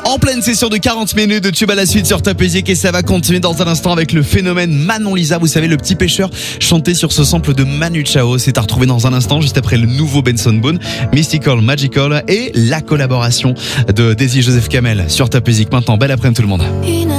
En pleine session de 40 minutes de tube à la suite sur Top Music et ça va continuer dans un instant avec le phénomène Manon Lisa. Vous savez, le petit pêcheur chanté sur ce sample de Manu Chao. C'est à retrouver dans un instant, juste après le nouveau Benson Boone, Mystical Magical et la collaboration de Daisy Joseph Kamel sur Top Music. Maintenant, belle après-midi tout le monde.